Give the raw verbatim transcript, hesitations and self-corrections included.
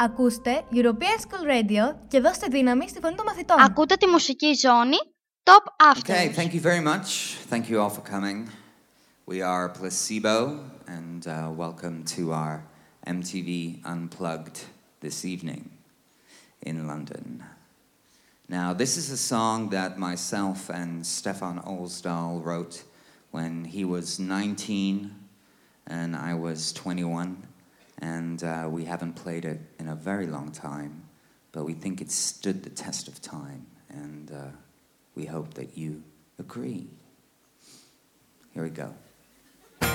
Ακούστε European School Radio και δώστε δύναμη στη φωνή των μαθητών. Ακούτε τη μουσική ζώνη Top After. Okay, thank you very much. Thank you all for coming. We are Placebo, and uh, welcome to our M T V Unplugged this evening in London. Now, this is a song that myself and Stefan Olsdahl wrote when he was nineteen and I was twenty-one, and uh, we haven't played it in a very long time, but we think it stood the test of time, and uh, we hope that you agree. Here we go.